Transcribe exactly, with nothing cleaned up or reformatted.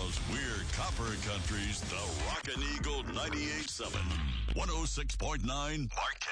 Those weird copper countries, the Rockin' Eagle ninety-eight point seven, one oh six point nine, Mark